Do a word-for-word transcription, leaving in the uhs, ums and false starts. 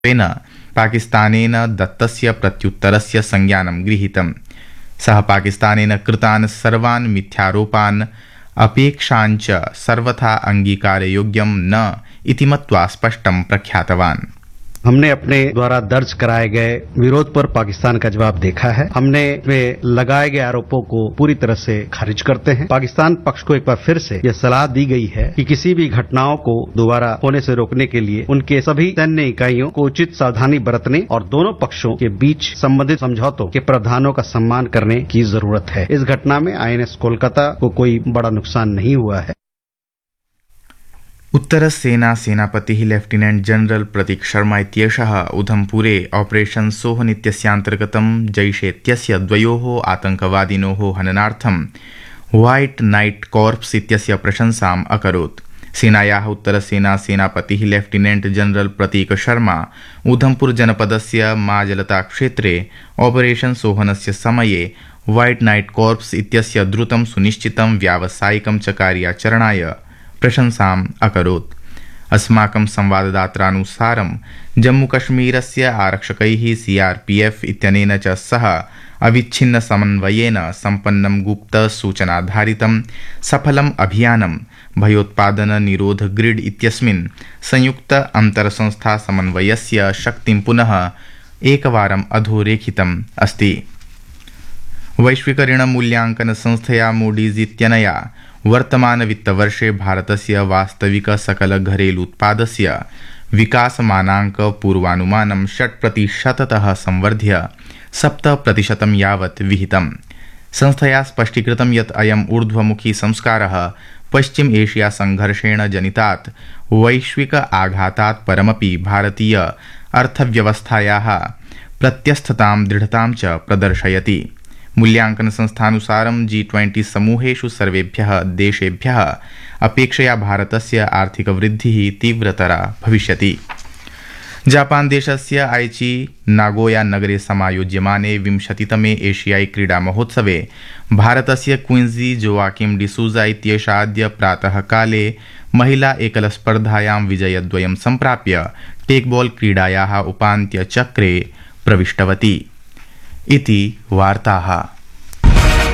तेन पाकिस्तानेन दत्तस्य प्रत्युत्तरस्य संज्ञानं गृहीतम्। सः पाकिस्तानेन कृतान् सर्वान् मिथ्यारोपान् अपेक्षाञ्च सर्वथा अंगीकारयोग्यं न इति मत्वा स्पष्टं प्रख्यातवान्। हमने अपने द्वारा दर्ज कराए गए विरोध पर पाकिस्तान का जवाब देखा है। हमने वे लगाए गए आरोपों को पूरी तरह से खारिज करते हैं। पाकिस्तान पक्ष को एक बार फिर से यह सलाह दी गई है कि किसी भी घटनाओं को दोबारा होने से रोकने के लिए उनके सभी सैन्य इकाइयों को उचित सावधानी बरतने और दोनों पक्षों के बीच संबंधित समझौतों के प्रावधानों का सम्मान करने की जरूरत है। इस घटना में आई एन एस कोलकाता को कोई बड़ा नुकसान नहीं हुआ है। उत्तरसेना सेनापतिः लेफ्टिनेंट जनरल प्रतीक शर्मा इत्येषः उधमपुरे ऑपरेशन सोहन इत्यस्यान्तर्गतं जैश इत्यस्य द्वयोः आतङ्कवादिनोः हननार्थं व्हाइट नाइट कॉर्प्स इत्यस्य प्रशंसाम् अकरोत्। सेनायाः उत्तरसेना सेनापतिः लेफ्टिनेंट जनरल प्रतीक शर्मा उधमपुर जनपदस्य माजलता क्षेत्रे ऑपरेशन सोहनस्य समये व्हाइट नाइट कॉर्प्स इत्यस्य द्रुतं सुनिश्चितं व्यावसायिकं च कार्याचरणाय प्रशंसाम् अकरोत्। अस्माकं संवाददात्रानुसारं जम्मूकश्मीरस्य आरक्षकैः सीआरपीएफ इत्यनेन च सह अविच्छिन्न समन्वयेन सम्पन्नं गुप्त सूचनाधारितं सफलम् अभियानं भयोत्पादन निरोध ग्रिड इत्यस्मिन् संयुक्त अंतरसंस्था समन्वयस्य शक्तिं पुनः एकवारम् अधोरेखितम् अस्ति। वैश्विक ऋण मूल्यांकन संस्थया मूडीज इत्यनया वर्तमान वित्तवर्षे भारतस्य वास्तविक सकल घरेलू उत्पादस्य विकासमानांक पूर्वानुमानं षट् प्रतिशततः संवर्ध्य सप्त प्रतिशतं यावत् विहितम्। संस्थया स्पष्टीकृतं यत् अयम् ऊर्ध्वमुखी संस्कारः पश्चिम एशिया संघर्षेण जनितात् वैश्विक आघातात् परमपि भारतीय अर्थव्यवस्थायाः प्रत्यस्थतां दृढतां च प्रदर्शयति। मूल्यांकन संस्थानुसारं जी ट्वेंटी समूहेषु सर्वेभ्यः देशेभ्यः अपेक्षया भारतस्य आर्थिक वृद्धिः तीव्रतरा भविष्यति। जापान देशस्य आइची नागोया नगरे समायोज्यमाने विंशतितमे एशियाई क्रीडा महोत्सवे भारतस्य क्विंजी जोआकिम डिसूजा इत्येषा अद्य प्रातः काले महिला एकलस्पर्धायां विजयद्वयं सम्प्राप्य टेकबॉल क्रीडायाः उपान्त्यचक्रे प्रविष्टवती इति वार्ताः।